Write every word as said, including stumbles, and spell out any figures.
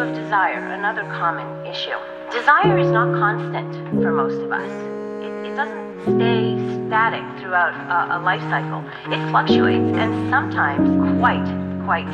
of desire, another common issue. Desire is not constant for most of us. It, it doesn't stay static throughout a, a life cycle. It fluctuates, and sometimes quite, quite